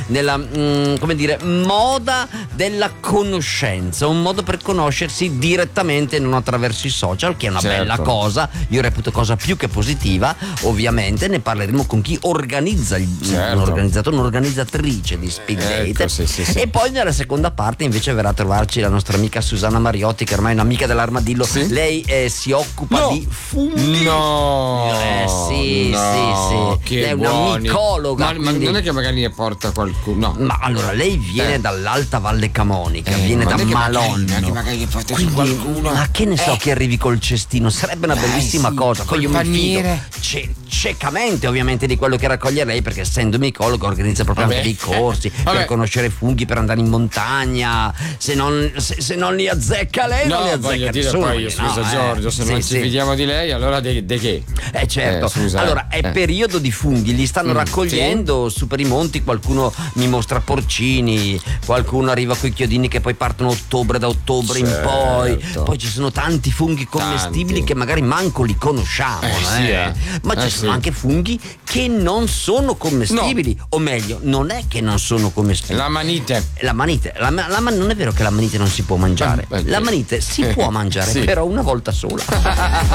come dire, moda della conoscenza, un modo per conoscersi direttamente, non attraverso i social, che è una bella cosa, io reputo cosa più che positiva. Ovviamente ne parleremo con chi organizza un organizzatore, un'organizzatrice di Speed Date, e poi nella seconda parte invece verrà a trovarci la nostra amica Susanna Mariotti, che ormai è un'amica dell'Armadillo. Lei si occupa di funghi. Sì. Lei è una micologa. Ma non è che magari ne porta qualcuno? No. Ma allora lei viene dall'Alta Valle Camonica, viene da Malonno. Magari porta su qualcuno. Ma che ne so che arrivi col cestino, sarebbe una bellissima cosa. Poi io mi fido ciecamente ovviamente di quello che raccoglie lei, perché essendo micologa organizza proprio anche dei corsi per conoscere funghi, per andare in montagna. Se non li azzecca lei, non li azzecca nessuno. Poi io, scusa Giorgio, se non ci fidiamo di lei, allora di che? Certo. Allora è periodo di funghi, li stanno raccogliendo su per i monti. Qualcuno mi mostra porcini, qualcuno arriva con i chiodini che poi partono da ottobre in poi ci sono tanti funghi commestibili che magari manco li conosciamo, ma ci sono anche funghi che non sono commestibili, o meglio, non è che non sono commestibili. La manite non è vero che la manite non si può mangiare, la manite si può mangiare, però una volta sola.